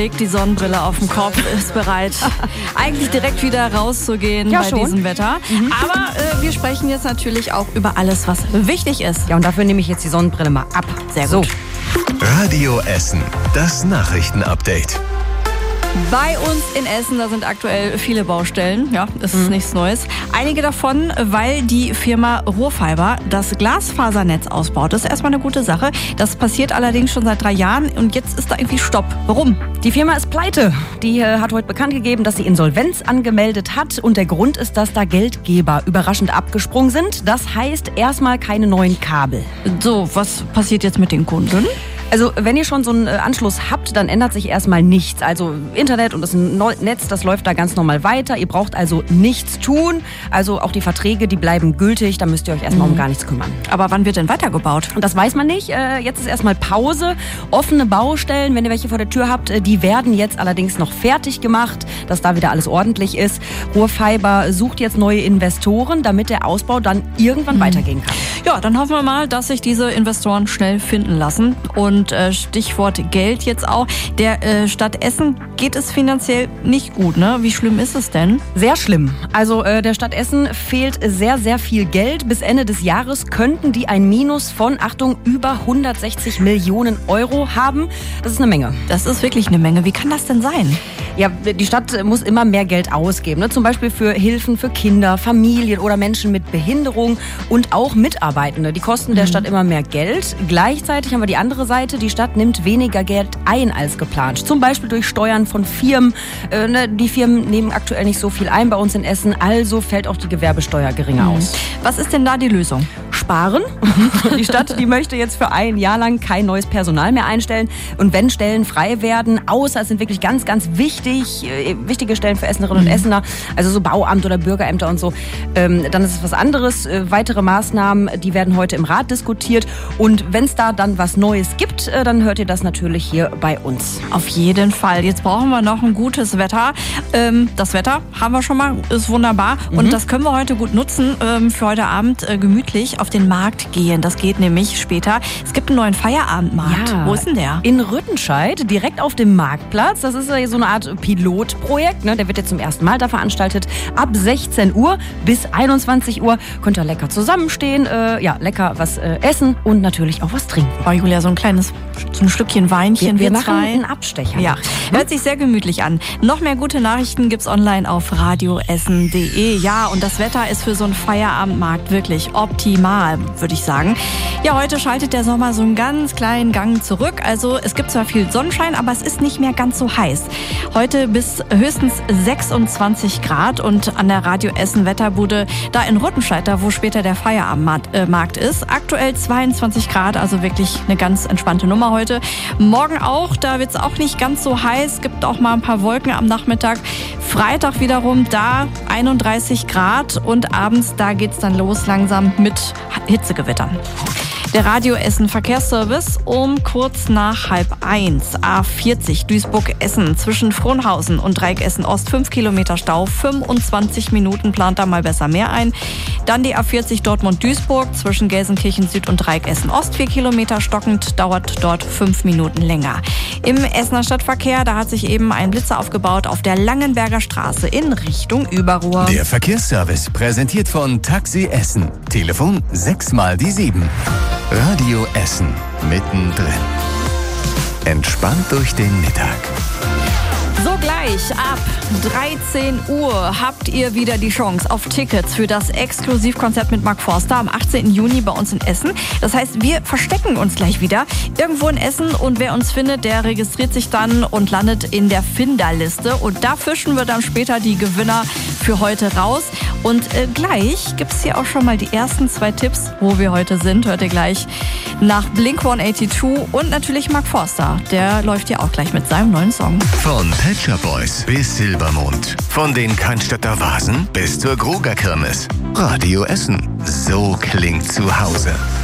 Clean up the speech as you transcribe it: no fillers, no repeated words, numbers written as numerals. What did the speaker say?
Legt die Sonnenbrille auf den Kopf, ist bereit, eigentlich direkt wieder rauszugehen diesem Wetter. Aber wir sprechen jetzt natürlich auch über alles, was wichtig ist. Ja, und dafür nehme ich jetzt die Sonnenbrille mal ab. Sehr gut. Radio Essen, das Nachrichtenupdate. Bei uns in Essen, da sind aktuell viele Baustellen. Ja, das ist nichts Neues. Einige davon, weil die Firma Rohrfiber das Glasfasernetz ausbaut. Das ist erstmal eine gute Sache. Das passiert allerdings schon seit 3 Jahren und jetzt ist da irgendwie Stopp. Warum? Die Firma ist pleite. Die hat heute bekannt gegeben, dass sie Insolvenz angemeldet hat. Und der Grund ist, dass da Geldgeber überraschend abgesprungen sind. Das heißt erstmal keine neuen Kabel. So, was passiert jetzt mit den Kunden? Also wenn ihr schon so einen Anschluss habt, dann ändert sich erstmal nichts. Also Internet und das Netz, das läuft da ganz normal weiter. Ihr braucht also nichts tun. Also auch die Verträge, die bleiben gültig. Da müsst ihr euch erstmal um gar nichts kümmern. Aber wann wird denn weitergebaut? Und das weiß man nicht. Jetzt ist erstmal Pause. Offene Baustellen, wenn ihr welche vor der Tür habt, die werden jetzt allerdings noch fertig gemacht, dass da wieder alles ordentlich ist. Rohrfiber sucht jetzt neue Investoren, damit der Ausbau dann irgendwann weitergehen kann. Ja, dann hoffen wir mal, dass sich diese Investoren schnell finden lassen. Und Stichwort Geld jetzt auch. Der Stadt Essen geht es finanziell nicht gut, ne? Wie schlimm ist es denn? Sehr schlimm. Also der Stadt Essen fehlt sehr, sehr viel Geld. Bis Ende des Jahres könnten die ein Minus von, Achtung, über 160 Millionen Euro haben. Das ist eine Menge. Das ist wirklich eine Menge. Wie kann das denn sein? Ja, die Stadt muss immer mehr Geld ausgeben, ne? Zum Beispiel für Hilfen für Kinder, Familien oder Menschen mit Behinderung und auch Mitarbeitende. Die kosten der Stadt immer mehr Geld. Gleichzeitig haben wir die andere Seite. Die Stadt nimmt weniger Geld ein als geplant. Zum Beispiel durch Steuern von Firmen. Die Firmen nehmen aktuell nicht so viel ein bei uns in Essen. Also fällt auch die Gewerbesteuer geringer aus. Was ist denn da die Lösung? Sparen. Die Stadt, die möchte jetzt für 1 Jahr lang kein neues Personal mehr einstellen. Und wenn Stellen frei werden, außer es sind wirklich ganz, ganz wichtige Stellen für Essenerinnen und Essener, also so Bauamt oder Bürgerämter und so, dann ist es was anderes. Weitere Maßnahmen, die werden heute im Rat diskutiert. Und wenn es da dann was Neues gibt, dann hört ihr das natürlich hier bei uns. Auf jeden Fall. Jetzt brauchen wir noch ein gutes Wetter. Das Wetter haben wir schon mal, ist wunderbar. Und das können wir heute gut nutzen, für heute Abend gemütlich auf den Markt gehen. Das geht nämlich später. Es gibt einen neuen Feierabendmarkt. Ja. Wo ist denn der? In Rüttenscheid, direkt auf dem Marktplatz. Das ist ja so eine Art Pilotprojekt. Ne? Der wird jetzt zum ersten Mal da veranstaltet. Ab 16 Uhr bis 21 Uhr könnt ihr lecker zusammenstehen, lecker was essen und natürlich auch was trinken. Oh, Julia, so ein Stückchen Weinchen. Wir machen einen Abstecher. Ja, hört sich sehr gemütlich an. Noch mehr gute Nachrichten gibt's online auf radioessen.de. Ja, und das Wetter ist für so einen Feierabendmarkt wirklich optimal, würde ich sagen. Ja, heute schaltet der Sommer so einen ganz kleinen Gang zurück. Also es gibt zwar viel Sonnenschein, aber es ist nicht mehr ganz so heiß. Heute bis höchstens 26 Grad und an der Radio Essen Wetterbude da in Rüttenscheid, da wo später der Feierabendmarkt ist, aktuell 22 Grad, also wirklich eine ganz entspannte Nummer heute. Morgen auch, da wird's auch nicht ganz so heiß, gibt auch mal ein paar Wolken am Nachmittag. Freitag wiederum da 31 Grad und abends, da geht's dann los langsam mit Hitzegewittern. Der Radio Essen Verkehrsservice um kurz nach 12:30. A40 Duisburg-Essen zwischen Frohnhausen und Dreieck-Essen Ost 5 Kilometer Stau, 25 Minuten, plant da mal besser mehr ein. Dann die A40 Dortmund-Duisburg zwischen Gelsenkirchen Süd und Dreieck-Essen Ost 4 Kilometer stockend, dauert dort 5 Minuten länger. Im Essener Stadtverkehr, da hat sich eben ein Blitzer aufgebaut auf der Langenberger Straße in Richtung Überruhr. Der Verkehrsservice präsentiert von Taxi Essen. Telefon 6x7. Radio Essen mittendrin. Entspannt durch den Mittag. So gleich ab 13 Uhr habt ihr wieder die Chance auf Tickets für das Exklusivkonzert mit Mark Forster am 18. Juni bei uns in Essen. Das heißt, wir verstecken uns gleich wieder irgendwo in Essen und wer uns findet, der registriert sich dann und landet in der Finderliste. Und da fischen wir dann später die Gewinner für heute raus. Und gleich gibt es hier auch schon mal die ersten 2 Tipps, wo wir heute sind. Hört ihr gleich nach Blink-182 und natürlich Mark Forster. Der läuft hier auch gleich mit seinem neuen Song. Von Pet Shop Boys bis Silbermond. Von den Cannstatter Vasen bis zur Gruger Kirmes. Radio Essen. So klingt zu Hause.